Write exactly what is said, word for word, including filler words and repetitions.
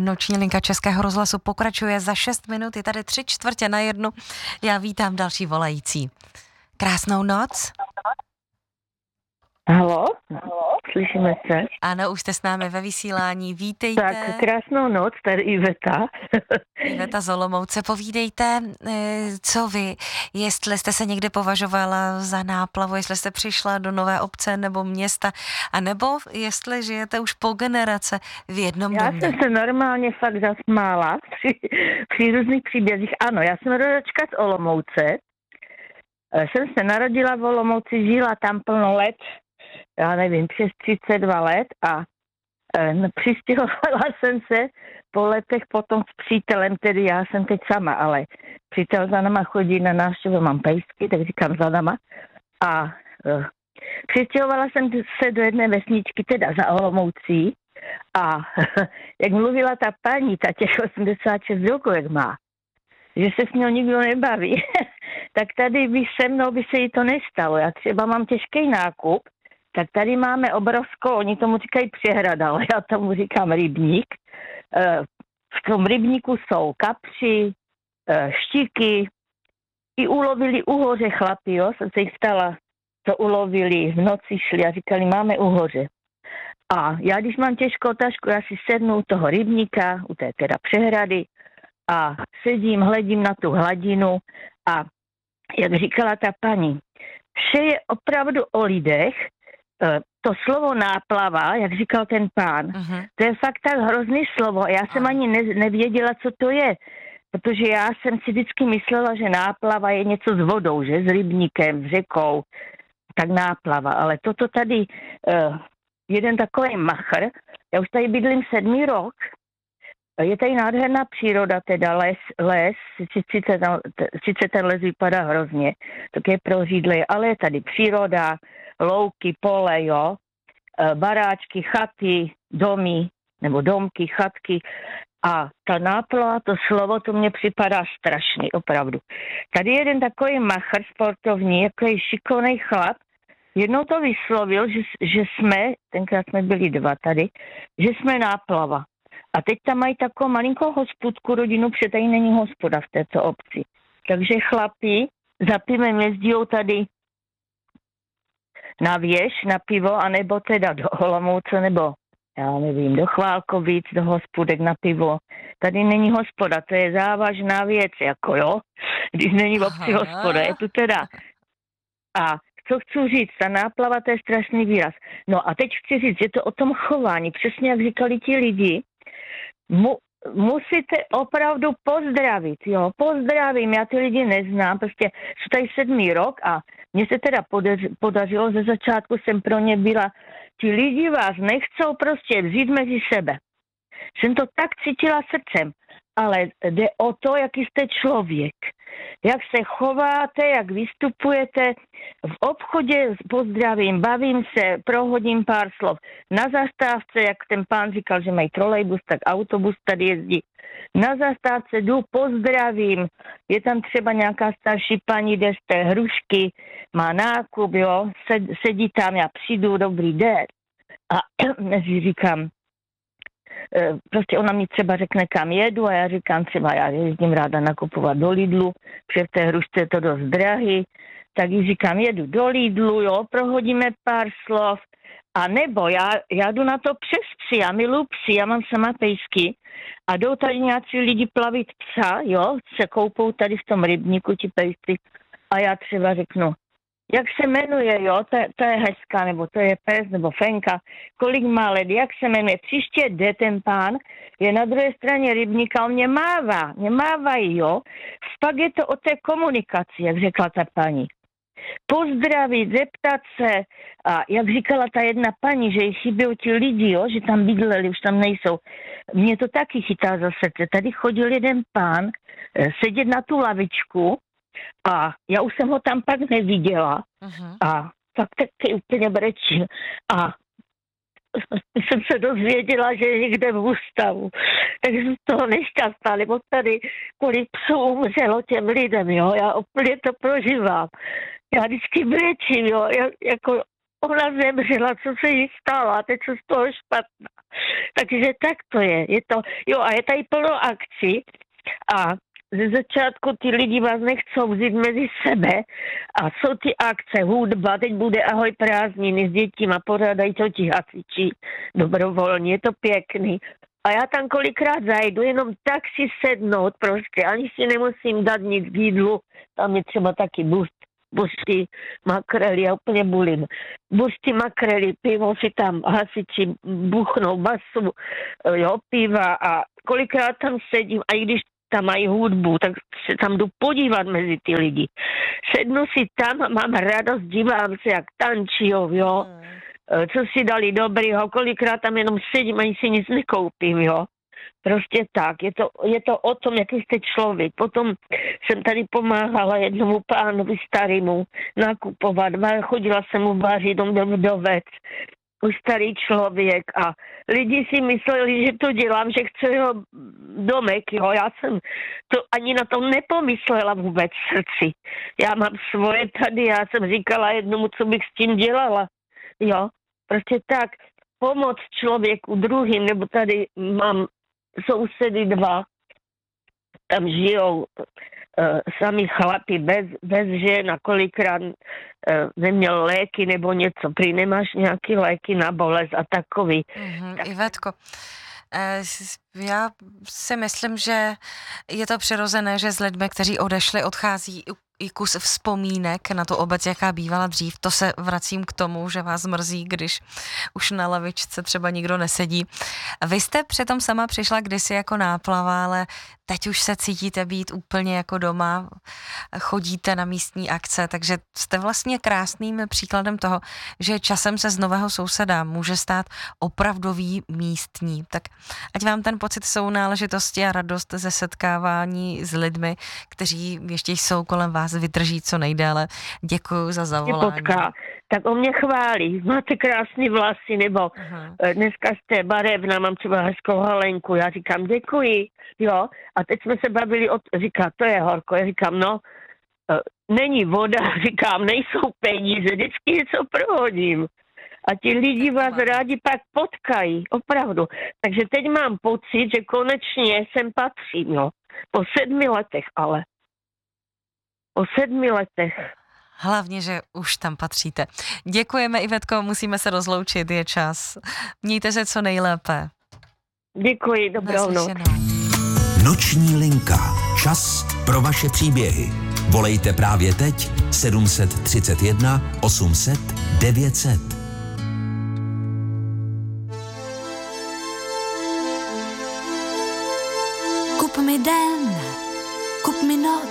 Noční linka Českého rozhlasu pokračuje za šest minut, je tady tři čtvrtě na jednu. Já vítám další volající. Krásnou noc. Halo? Slyšíme se? Ano, už jste s námi ve vysílání, vítejte. Tak, krásnou noc, tady Iveta. Iveta z Olomouce, povídejte, co vy, jestli jste se někdy považovala za náplavu, jestli jste přišla do nové obce nebo města, anebo jestli žijete už po generace v jednom Já domě. jsem se normálně fakt zasmála při, při různých příbězích. Ano, já jsem rodačka z Olomouce. Jsem se narodila v Olomouci, žila tam plno let, já nevím, přes třicet dva let a e, přistěhovala jsem se po letech potom s přítelem, tedy já jsem teď sama, ale přítel za náma chodí na návštěvu, mám pejsky, tak říkám za náma. A e, přistěhovala jsem se do jedné vesničky, teda za Olomoucí a jak mluvila ta paní, ta těch osmdesát šest roků, jak má, že se s ním nikdo nebaví, tak tady by se mnou by se jí to nestalo. Já třeba mám těžký nákup, tak tady máme obrovskou, oni tomu říkají přehrada, ale já tomu říkám rybník. V tom rybníku jsou kapři, štiky, i ulovili uhoře chlapi, jo, jsem se jich ptala, co ulovili, v noci šli a říkali, máme uhoře. A já, když mám těžkou tašku, já si sednu u toho rybníka, u té teda přehrady, a sedím, hledím na tu hladinu a jak říkala ta paní, vše je opravdu o lidech, to slovo náplava, jak říkal ten pán, uh-huh. to je fakt tak hrozný slovo. Já jsem uh-huh. ani ne, nevěděla, co to je, protože já jsem si vždycky myslela, že náplava je něco s vodou, že s rybníkem, s řekou, tak náplava. Ale toto tady, uh, jeden takový machr, já už tady bydlím sedmý rok, je tady nádherná příroda, teda les, les sice, sice ten les vypadá hrozně, tak je prořídlý, ale je tady příroda, louky, pole, jo, baráčky, chaty, domy, nebo domky, chatky a ta náplava, to slovo, to mně připadá strašný, opravdu. Tady jeden takový machr sportovní, jako je šikovnej chlap, jednou to vyslovil, že, že jsme, tenkrát jsme byli dva tady, že jsme náplava. A teď tam mají takovou malinkou hospodku rodinu, protože tady není hospoda v této obci. Takže chlapi za pivem jezdí tady na věž, na pivo, anebo teda do Olomouce, nebo já nevím, do Chválkovic, do hospodek na pivo. Tady není hospoda, to je závažná věc, jako jo, když není v obci hospoda, je tu teda. A co chci říct, ta náplava, to je strašný výraz. No a teď chci říct, je to o tom chování, přesně jak říkali ti lidi, Mu, musíte opravdu pozdravit, jo, pozdravím, já ty lidi neznám, prostě jsou tady sedmý rok a mně se teda podař, podařilo, ze začátku jsem pro ně byla, ti lidi vás nechcou prostě vzít mezi sebe. Jsem to tak cítila srdcem, ale jde o to, jaký jste člověk, jak se chováte, jak vystupujete. V obchodě pozdravím, bavím se, prohodím pár slov. Na zastávce, jak ten pán říkal, že mají trolejbus, tak autobus tady jezdí. Na zastávce jdu, pozdravím. Je tam třeba nějaká starší paní, jde z té hrušky, má nákup, jo, sedí tam, já přijdu, dobrý den. A mezi říkám, prostě ona mi třeba řekne, kam jedu a já říkám třeba, já jezdím ráda nakupovat do Lidlu, protože v té hrušce je to dost drahý, tak jí říkám, jedu do Lidlu, jo, prohodíme pár slov, a nebo já, já jdu na to přes psy, já miluji psy, já mám sama pejsky a jdou tady nějací lidi plavit psa, jo, se koupou tady v tom rybníku ti pejsci a já třeba řeknu, jak se jmenuje, jo, to, to je hezká, nebo to je pes, nebo fenka, kolik má let, jak se jmenuje. Příště jde ten pán, je na druhé straně rybníka, on mě mává, mě mávají, jo. Pak je to o té komunikaci, jak řekla ta paní. Pozdravit, zeptat se, a jak říkala ta jedna paní, že jí chybí ti lidi, jo, že tam bydleli, už tam nejsou. Mě to taky chytá za srdce. Tady chodil jeden pán sedět na tu lavičku, a já už jsem ho tam pak neviděla uh-huh. a tak taky úplně brečil. A jsem se dozvěděla, že je někde v ústavu. Takže jsem z toho nešťastná, nebo tady kvůli psů umřelo těm lidem, jo. Já úplně to prožívám. Já vždycky brečím, jo, jako ona zemřela, co se jí stalo, a teď jsem z toho špatná. Takže tak to je. je to, jo, a je tady plno akcí a ze začátku ty lidi vás nechcou vzít mezi sebe a jsou ty akce, hudba, teď bude ahoj prázdniny s dětima, pořádají to ti hasiči dobrovolně, je to pěkný. A já tam kolikrát zajdu, jenom tak si sednout prostě, ani si nemusím dát nic k jídlu, tam je třeba taky bust, busty, makrely, já úplně bulím. Busty, makrely, pivo si tam hasiči buchnou, basu, jo, piva a kolikrát tam sedím a i když tam mají hudbu, tak se tam jdu podívat mezi ty lidi. Sednu si tam a mám radost, dívám se, jak tančijou, jo. Mm. Co si dali dobrýho, kolikrát tam jenom sedím, ani si nic nekoupím, jo. Prostě tak, je to, je to o tom, jaký jste člověk. Potom jsem tady pomáhala jednomu pánovi starému nakupovat, chodila jsem mu vařit, on byl vdovec, už starý člověk a lidi si mysleli, že to dělám, že chci jeho domek, jo, já jsem to ani na to nepomyslela vůbec v srdci. Já mám svoje tady, já jsem říkala jednomu, co bych s tím dělala, jo, prostě tak, pomoc člověku druhým, nebo tady mám sousedy dva, tam žijou uh, sami chlapi bez, bez žen a kolikrát uh, neměl léky nebo něco. Prý nemáš nějaký léky na bolest a takový. Mm-hmm, tak... Ivetko, eh, já si myslím, že je to přirozené, že s lidmi, kteří odešli, odchází i kus vzpomínek na tu obec, jaká bývala dřív. To se vracím k tomu, že vás mrzí, když už na lavičce třeba nikdo nesedí. Vy jste přitom sama přišla kdysi jako náplava, ale teď už se cítíte být úplně jako doma, chodíte na místní akce, takže jste vlastně krásným příkladem toho, že časem se z nového souseda může stát opravdový místní. Tak ať vám ten pocit sounáležitosti a radost ze setkávání s lidmi, kteří ještě jsou kolem vás, vydrží co nejdéle. Děkuju za zavolání. Potká. Tak o mě chválí. Máte krásný vlasy, nebo uh-huh. dneska jste barevná, mám třeba hezkou halenku. Já říkám děkuji, jo. A teď jsme se bavili, o t- říká, to je horko. Já říkám, no, není voda, říkám, nejsou peníze, vždycky něco prohodím. A ti lidi vás rádi pak potkají, opravdu. Takže teď mám pocit, že konečně sem patřím, jo. Po sedmi letech ale. Po sedmi letech. Hlavně, že už tam patříte. Děkujeme, Ivetko, musíme se rozloučit, je čas. Mějte se co nejlépe. Děkuji, dobrou noc. Noční linka. Čas pro vaše příběhy. Volejte právě teď sedm set třicet jedna osm set devět set. Kup mi den, kup mi noc,